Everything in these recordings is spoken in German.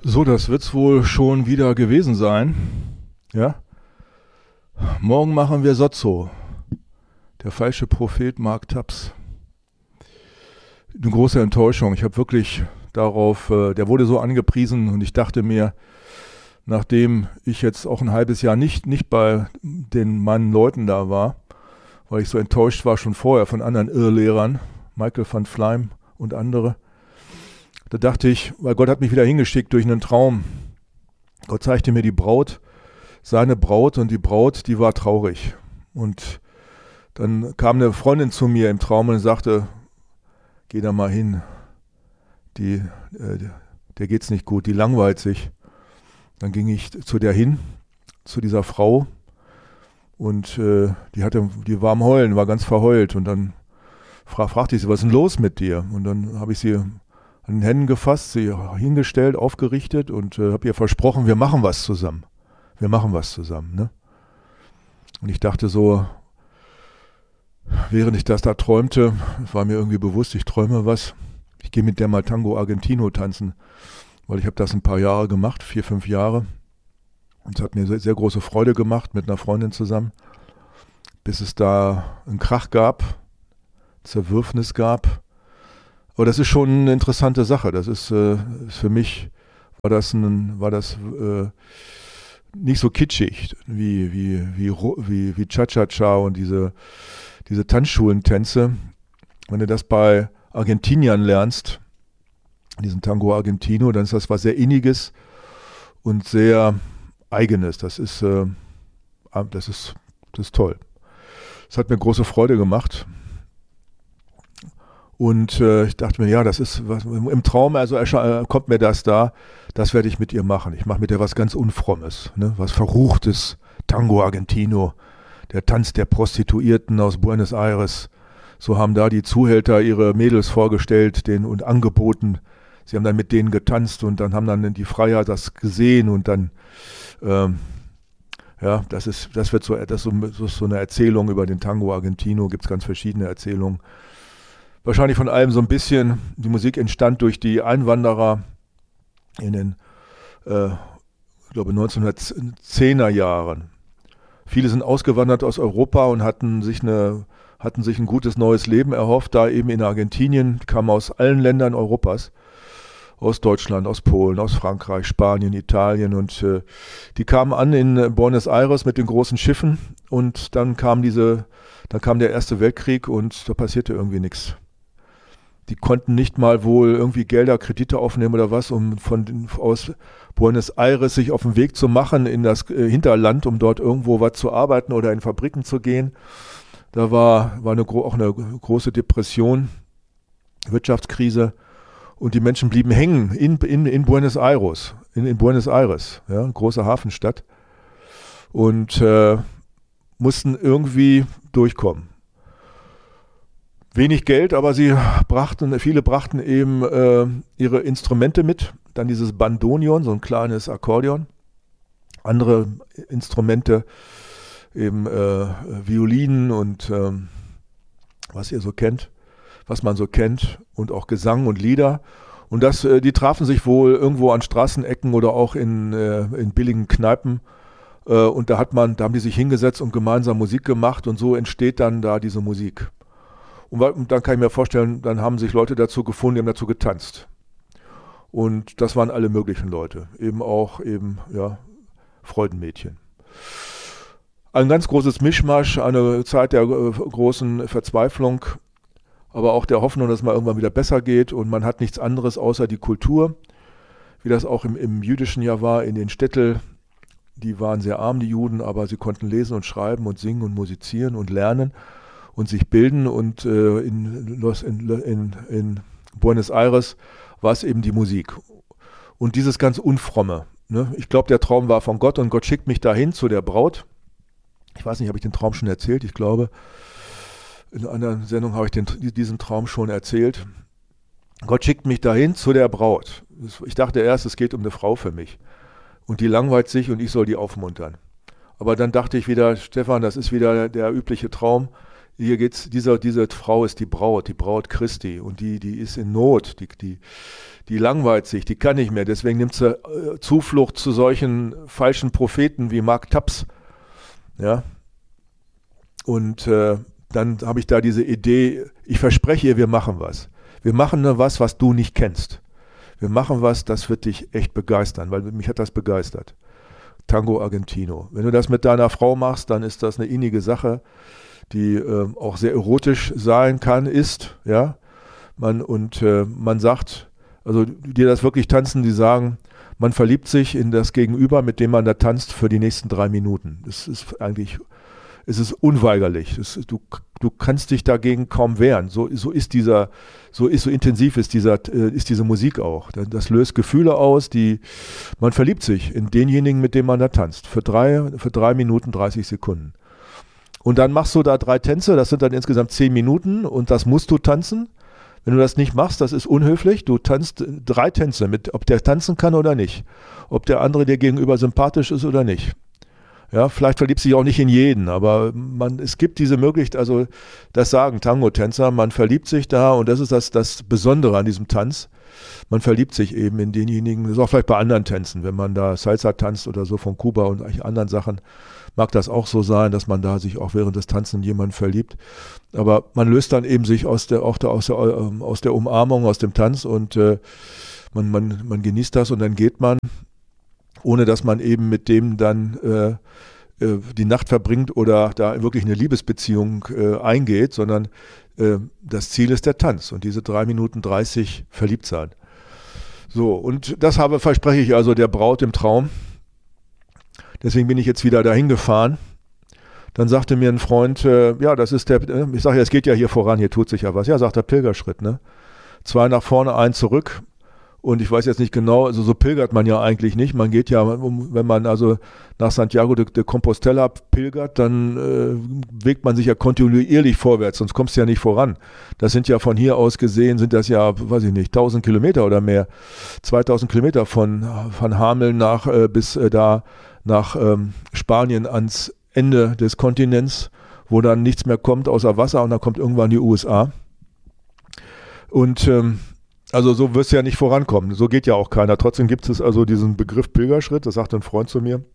So, das wird's wohl schon wieder gewesen sein. Ja? Morgen machen wir Sozzo. Der falsche Prophet Mark Taps. Eine große Enttäuschung. Ich habe wirklich darauf, der wurde so angepriesen und ich dachte mir, nachdem ich jetzt auch ein halbes Jahr nicht bei meinen Leuten da war, weil ich so enttäuscht war schon vorher von anderen Irrlehrern, Michael van Fleim und andere, da dachte ich, weil Gott hat mich wieder hingeschickt durch einen Traum. Gott zeigte mir die Braut, seine Braut, und die Braut, die war traurig. Und dann kam eine Freundin zu mir im Traum und sagte, geh da mal hin, der geht's nicht gut, die langweilt sich. Dann ging ich zu der hin, zu dieser Frau, und die war am Heulen, war ganz verheult, und dann fragte ich sie, was ist denn los mit dir? Und dann habe ich sie an den Händen gefasst, sie hingestellt, aufgerichtet und habe ihr versprochen, wir machen was zusammen. Wir machen was zusammen. Ne? Und ich dachte so, während ich das da träumte, war mir irgendwie bewusst, ich träume was. Ich gehe mit der mal Tango Argentino tanzen, weil ich habe das ein paar Jahre gemacht, 4, 5 Jahre. Und es hat mir sehr, sehr große Freude gemacht mit einer Freundin zusammen, bis es da einen Krach gab, Zerwürfnis gab. Aber das ist schon eine interessante Sache. Das ist für mich war das nicht so kitschig wie Cha-Cha-Cha und diese Tanzschulentänze. Wenn du das bei Argentiniern lernst, diesen Tango Argentino, dann ist das was sehr Inniges und sehr Eigenes. Das ist toll. Das hat mir große Freude gemacht. Und ich dachte mir, ja, das ist was, im Traum, also kommt mir das da, das werde ich mit ihr machen. Ich mache mit ihr was ganz Unfrommes, ne? Was Verruchtes, Tango Argentino, der Tanz der Prostituierten aus Buenos Aires. So haben da die Zuhälter ihre Mädels vorgestellt und angeboten. Sie haben dann mit denen getanzt und dann haben dann die Freier das gesehen und dann, das ist so eine Erzählung über den Tango Argentino, gibt es ganz verschiedene Erzählungen. Wahrscheinlich von allem so ein bisschen. Die Musik entstand durch die Einwanderer in den, ich glaube, 1910er Jahren. Viele sind ausgewandert aus Europa und hatten sich ein gutes neues Leben erhofft, da eben in Argentinien, kamen aus allen Ländern Europas, aus Deutschland, aus Polen, aus Frankreich, Spanien, Italien, und die kamen an in Buenos Aires mit den großen Schiffen, und dann kam der Erste Weltkrieg und da passierte irgendwie nichts. Die konnten nicht mal wohl irgendwie Gelder, Kredite aufnehmen oder was, um aus Buenos Aires sich auf den Weg zu machen in das Hinterland, um dort irgendwo was zu arbeiten oder in Fabriken zu gehen. Da war auch eine große Depression, Wirtschaftskrise, und die Menschen blieben hängen in Buenos Aires, in Buenos Aires, ja, eine große Hafenstadt, und mussten irgendwie durchkommen. Wenig Geld, aber viele brachten eben ihre Instrumente mit. Dann dieses Bandoneon, so ein kleines Akkordeon. Andere Instrumente, eben Violinen und was man so kennt, und auch Gesang und Lieder. Und die trafen sich wohl irgendwo an Straßenecken oder auch in billigen Kneipen. Und da haben die sich hingesetzt und gemeinsam Musik gemacht, und so entsteht dann da diese Musik. Und dann kann ich mir vorstellen, dann haben sich Leute dazu gefunden, die haben dazu getanzt. Und das waren alle möglichen Leute, eben auch Freudenmädchen. Ein ganz großes Mischmasch, eine Zeit der großen Verzweiflung, aber auch der Hoffnung, dass es mal irgendwann wieder besser geht, und man hat nichts anderes außer die Kultur, wie das auch im jüdischen Jahr war, in den Städten. Die waren sehr arm, die Juden, aber sie konnten lesen und schreiben und singen und musizieren und lernen und sich bilden, und in Buenos Aires war es eben die Musik. Und dieses ganz Unfromme. Ne? Ich glaube, der Traum war von Gott, und Gott schickt mich dahin zu der Braut. Ich weiß nicht, habe ich den Traum schon erzählt? Ich glaube, in einer Sendung habe ich diesen Traum schon erzählt. Gott schickt mich dahin zu der Braut. Ich dachte erst, es geht um eine Frau für mich. Und die langweilt sich und ich soll die aufmuntern. Aber dann dachte ich wieder, Stefan, das ist wieder der übliche Traum. Hier geht's, diese Frau ist die Braut Christi und die ist in Not, die langweilt sich, die kann nicht mehr, deswegen nimmt sie Zuflucht zu solchen falschen Propheten wie Mark Taps, ja. Und dann habe ich da diese Idee, ich verspreche ihr, wir machen was. Wir machen was du nicht kennst. Wir machen was, das wird dich echt begeistern, weil mich hat das begeistert. Tango Argentino. Wenn du das mit deiner Frau machst, dann ist das eine innige Sache, die auch sehr erotisch sein kann, ja. Man sagt, also die das wirklich tanzen, die sagen, man verliebt sich in das Gegenüber, mit dem man da tanzt, für die nächsten 3 Minuten. Das ist eigentlich, es ist unweigerlich. Du kannst dich dagegen kaum wehren. So intensiv ist diese Musik auch. Das löst Gefühle aus, man verliebt sich in denjenigen, mit dem man da tanzt. Für 3 Minuten 30 Sekunden. Und dann machst du da 3 Tänze, das sind dann insgesamt 10 Minuten und das musst du tanzen. Wenn du das nicht machst, das ist unhöflich. Du tanzt 3 Tänze, ob der tanzen kann oder nicht. Ob der andere dir gegenüber sympathisch ist oder nicht. Ja, vielleicht verliebt sich auch nicht in jeden, aber es gibt diese Möglichkeit, also das sagen Tango-Tänzer, man verliebt sich da und das ist das Besondere an diesem Tanz. Man verliebt sich eben in denjenigen, das ist auch vielleicht bei anderen Tänzen, wenn man da Salsa tanzt oder so von Kuba und anderen Sachen, mag das auch so sein, dass man da sich auch während des Tanzen in jemanden verliebt. Aber man löst dann eben sich aus der Umarmung, aus dem Tanz und man genießt das und dann geht man, ohne dass man eben mit dem dann die Nacht verbringt oder da wirklich eine Liebesbeziehung eingeht, sondern das Ziel ist der Tanz und diese 3 Minuten 30 verliebt sein. So, und das verspreche ich also der Braut im Traum. Deswegen bin ich jetzt wieder dahin gefahren. Dann sagte mir ein Freund, ja, das ist ich sage ja, es geht ja hier voran, hier tut sich ja was. Ja, sagt der Pilgerschritt, ne? 2 nach vorne, 1 zurück. Und ich weiß jetzt nicht genau, also so pilgert man ja eigentlich nicht. Man geht ja, wenn man also nach Santiago de Compostela pilgert, dann bewegt man sich ja kontinuierlich vorwärts, sonst kommst du ja nicht voran. Das sind ja von hier aus gesehen, sind das ja, weiß ich nicht, 1000 Kilometer oder mehr. 2000 Kilometer von Hameln bis nach Spanien ans Ende des Kontinents, wo dann nichts mehr kommt außer Wasser und dann kommt irgendwann die USA. Und also so wirst du ja nicht vorankommen. So geht ja auch keiner. Trotzdem gibt es also diesen Begriff Pilgerschritt. Das sagte ein Freund zu mir.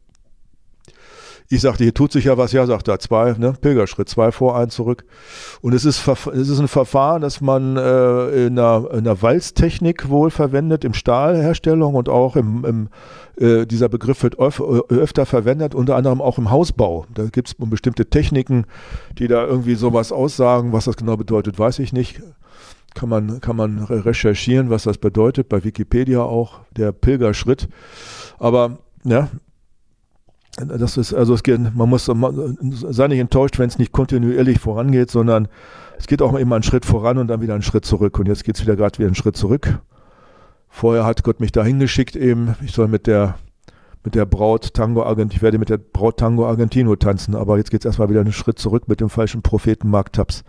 Ich sagte, hier tut sich ja was. Ja, sagt er, 2, ne? Pilgerschritt, 2 vor, 1 zurück. Und es ist ein Verfahren, das man in der Walztechnik wohl verwendet, im Stahlherstellung und auch dieser Begriff wird öfter verwendet, unter anderem auch im Hausbau. Da gibt es bestimmte Techniken, die da irgendwie sowas aussagen. Was das genau bedeutet, weiß ich nicht. Kann man recherchieren, was das bedeutet, bei Wikipedia auch, der Pilgerschritt. Aber ja, das ist, also man sei nicht enttäuscht, wenn es nicht kontinuierlich vorangeht, sondern es geht auch immer einen Schritt voran und dann wieder einen Schritt zurück. Und jetzt geht es gerade wieder einen Schritt zurück. Vorher hat Gott mich dahin geschickt eben, ich soll mit der Braut Tango Argentino, ich werde mit der Braut Tango Argentino tanzen, aber jetzt geht es erstmal wieder einen Schritt zurück mit dem falschen Propheten Mark Taps.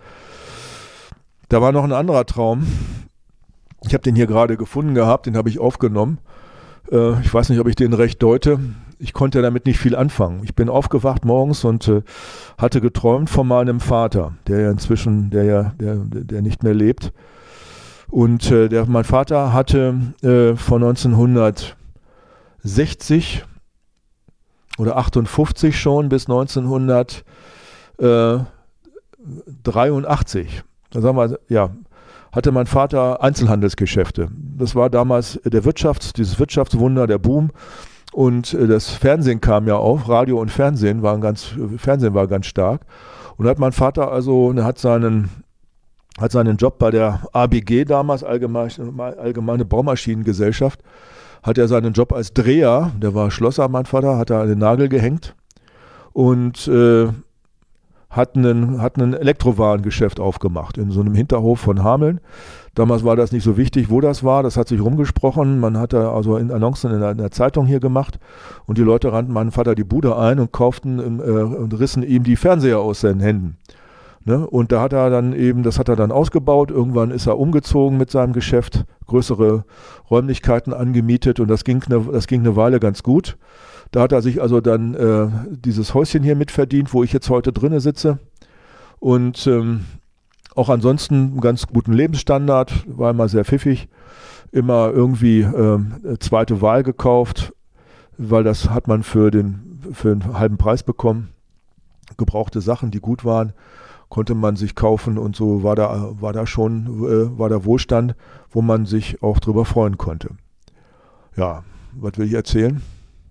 Da war noch ein anderer Traum. Ich habe den hier gerade gefunden gehabt, den habe ich aufgenommen. Ich weiß nicht, ob ich den recht deute. Ich konnte damit nicht viel anfangen. Ich bin aufgewacht morgens und hatte geträumt von meinem Vater, der ja inzwischen, der nicht mehr lebt. Und mein Vater hatte von 1960 oder 58 schon bis 1983. Da sagen wir, ja, hatte mein Vater Einzelhandelsgeschäfte. Das war damals dieses Wirtschaftswunder, der Boom. Und das Fernsehen kam ja auf, Radio und Fernsehen war ganz stark. Und hat mein Vater hat seinen Job bei der ABG damals, Allgemeine Baumaschinengesellschaft, hat er seinen Job als Dreher, der war Schlosser, mein Vater, hat er an den Nagel gehängt und hat ein Elektrowarengeschäft aufgemacht in so einem Hinterhof von Hameln. Damals war das nicht so wichtig, wo das war. Das hat sich rumgesprochen. Man hat da also in Annoncen in der Zeitung hier gemacht und die Leute rannten meinem Vater die Bude ein und kauften und rissen ihm die Fernseher aus seinen Händen. Ne? Und das hat er dann ausgebaut. Irgendwann ist er umgezogen mit seinem Geschäft, größere Räumlichkeiten angemietet und das ging eine Weile ganz gut. Da hat er sich also dann dieses Häuschen hier mitverdient, wo ich jetzt heute drinne sitze. Und auch ansonsten einen ganz guten Lebensstandard, war immer sehr pfiffig, immer irgendwie zweite Wahl gekauft, weil das hat man für einen halben Preis bekommen. Gebrauchte Sachen, die gut waren, konnte man sich kaufen und so war da Wohlstand, wo man sich auch drüber freuen konnte. Ja, was will ich erzählen?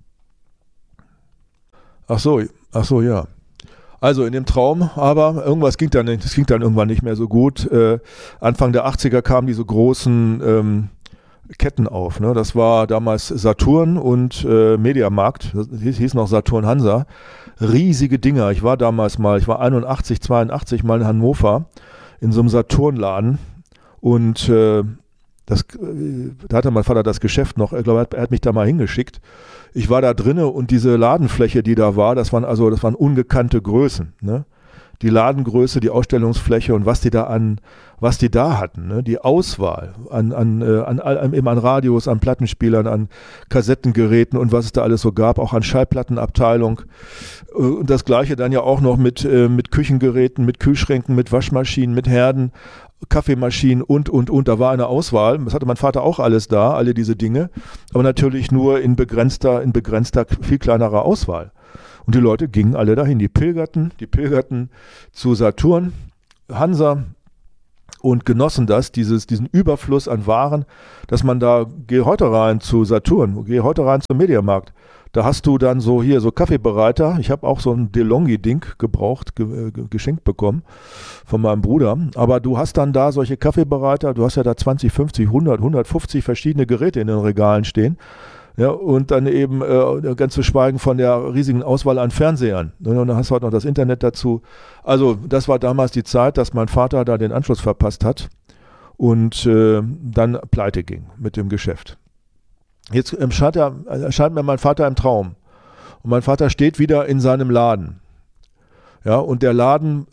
Ach so, ja. Also in dem Traum, aber es ging dann irgendwann nicht mehr so gut. Anfang der 80er kamen diese großen Ketten auf. Ne? Das war damals Saturn und Mediamarkt, das hieß noch Saturn Hansa. Riesige Dinger. Ich war 82 mal in Hannover in so einem Saturnladen und da hatte mein Vater das Geschäft noch, ich glaube, er hat mich da mal hingeschickt. Ich war da drinne und diese Ladenfläche, die da war, das waren ungekannte Größen. Ne? Die Ladengröße, die Ausstellungsfläche und was die da hatten, ne? Die Auswahl an Radios, an Plattenspielern, an Kassettengeräten und was es da alles so gab, auch an Schallplattenabteilung. Und das Gleiche dann ja auch noch mit Küchengeräten, mit Kühlschränken, mit Waschmaschinen, mit Herden, Kaffeemaschinen und. Da war eine Auswahl. Das hatte mein Vater auch alles da, alle diese Dinge. Aber natürlich nur in begrenzter, viel kleinerer Auswahl. Und die Leute gingen alle dahin. Die pilgerten zu Saturn, Hansa und genossen diesen Überfluss an Waren, dass man da, geh heute rein zu Saturn, geh heute rein zum Mediamarkt. Da hast du dann so Kaffeebereiter. Ich habe auch so ein DeLonghi-Ding gebraucht, geschenkt bekommen von meinem Bruder. Aber du hast dann da solche Kaffeebereiter, du hast ja da 20, 50, 100, 150 verschiedene Geräte in den Regalen stehen. Ja, und dann eben ganz zu schweigen von der riesigen Auswahl an Fernsehern. Und dann hast du halt noch das Internet dazu. Also das war damals die Zeit, dass mein Vater da den Anschluss verpasst hat und dann pleite ging mit dem Geschäft. Jetzt erscheint mir mein Vater im Traum. Und mein Vater steht wieder in seinem Laden. Ja, und der Laden,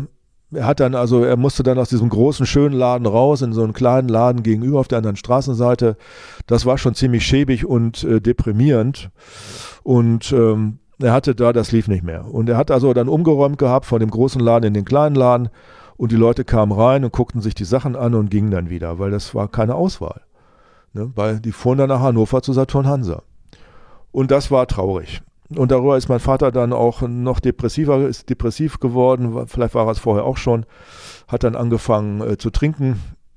er musste dann aus diesem großen, schönen Laden raus in so einen kleinen Laden gegenüber auf der anderen Straßenseite. Das war schon ziemlich schäbig und deprimierend. Und er hatte das lief nicht mehr. Und er hat also dann umgeräumt gehabt von dem großen Laden in den kleinen Laden. Und die Leute kamen rein und guckten sich die Sachen an und gingen dann wieder, weil das war keine Auswahl. Ne, weil die fuhren dann nach Hannover zu Saturn Hansa. Und das war traurig. Und darüber ist mein Vater dann auch noch depressiv geworden. Vielleicht war er es vorher auch schon. Hat dann angefangen zu trinken.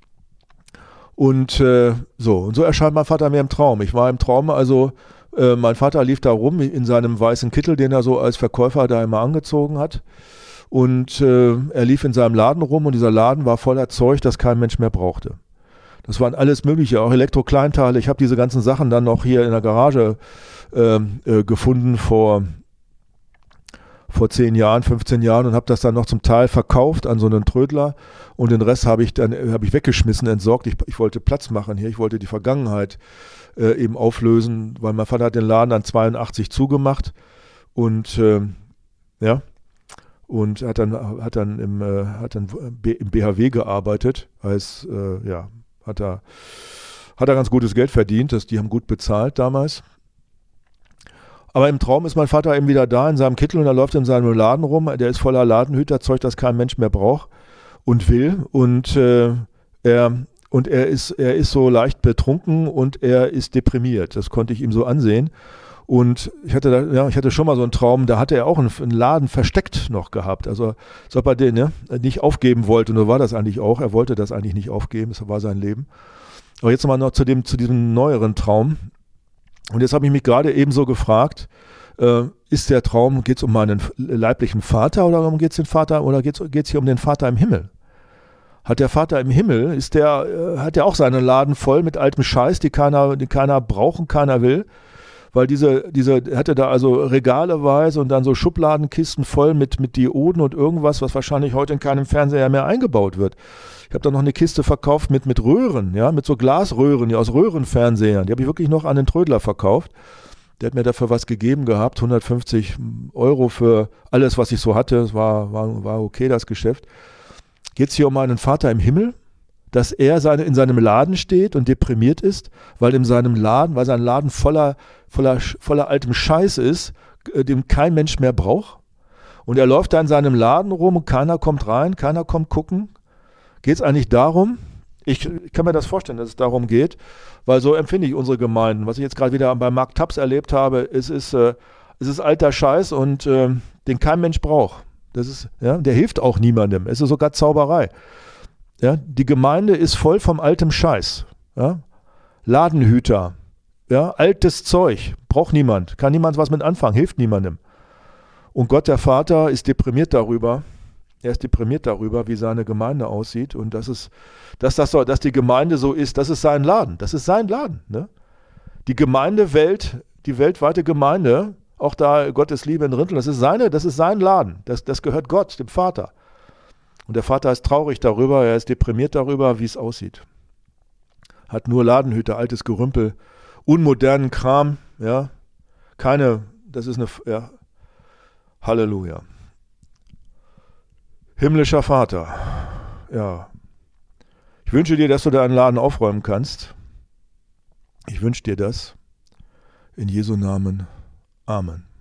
Und so erscheint mein Vater mir im Traum. Ich war im Traum, also mein Vater lief da rum in seinem weißen Kittel, den er so als Verkäufer da immer angezogen hat. Und er lief in seinem Laden rum und dieser Laden war voller Zeug, das kein Mensch mehr brauchte. Das waren alles Mögliche, auch Elektrokleinteile. Ich habe diese ganzen Sachen dann noch hier in der Garage gefunden vor 10 Jahren, 15 Jahren und habe das dann noch zum Teil verkauft an so einen Trödler und den Rest habe ich weggeschmissen, entsorgt. Ich wollte Platz machen hier, ich wollte die Vergangenheit eben auflösen, weil mein Vater hat den Laden dann 82 zugemacht und und hat dann im BHW gearbeitet hat er ganz gutes Geld verdient, die haben gut bezahlt damals. Aber im Traum ist mein Vater eben wieder da in seinem Kittel und er läuft in seinem Laden rum, der ist voller Ladenhüterzeug, das kein Mensch mehr braucht und will und er ist so leicht betrunken und er ist deprimiert, das konnte ich ihm so ansehen. Und ich hatte schon mal so einen Traum, da hatte er auch einen Laden versteckt noch gehabt. Also, als ob er den nicht aufgeben wollte. Und so war das eigentlich auch. Er wollte das eigentlich nicht aufgeben. Das war sein Leben. Aber jetzt mal noch zu diesem neueren Traum. Und jetzt habe ich mich gerade eben so gefragt, ist der Traum, geht es um meinen leiblichen Vater oder geht es hier um den Vater im Himmel? Hat der Vater im Himmel, hat der auch seinen Laden voll mit altem Scheiß, den keiner braucht und keiner will? Weil hatte da also regaleweise und dann so Schubladenkisten voll mit Dioden und irgendwas, was wahrscheinlich heute in keinem Fernseher mehr eingebaut wird. Ich habe da noch eine Kiste verkauft mit Röhren, ja, mit so Glasröhren, ja, aus Röhrenfernsehern. Die habe ich wirklich noch an den Trödler verkauft. Der hat mir dafür was gegeben gehabt, 150 € für alles, was ich so hatte. Es war okay, das Geschäft. Geht es hier um meinen Vater im Himmel? Dass er in seinem Laden steht und deprimiert ist, weil sein Laden voller altem Scheiß ist, den kein Mensch mehr braucht. Und er läuft da in seinem Laden rum und keiner kommt rein, keiner kommt gucken. Geht es eigentlich darum? Ich kann mir das vorstellen, dass es darum geht, weil so empfinde ich unsere Gemeinden. Was ich jetzt gerade wieder bei Mark Taps erlebt habe, es ist alter Scheiß und den kein Mensch braucht. Das ist, ja, der hilft auch niemandem. Es ist sogar Zauberei. Ja, die Gemeinde ist voll vom altem Scheiß. Ja? Ladenhüter, ja, altes Zeug, braucht niemand, kann niemand was mit anfangen, hilft niemandem. Und Gott, der Vater, ist deprimiert darüber. Er ist deprimiert darüber, wie seine Gemeinde aussieht und dass die Gemeinde so ist, das ist sein Laden. Das ist sein Laden. Ne? Die Gemeindewelt, die weltweite Gemeinde, auch da Gottes Liebe in Rinteln, das ist sein Laden. Das gehört Gott, dem Vater. Und der Vater ist traurig darüber, er ist deprimiert darüber, wie es aussieht. Hat nur Ladenhüter, altes Gerümpel, unmodernen Kram, ja. Ja. Halleluja. Himmlischer Vater, ja. Ich wünsche dir, dass du deinen Laden aufräumen kannst. Ich wünsche dir das. In Jesu Namen. Amen.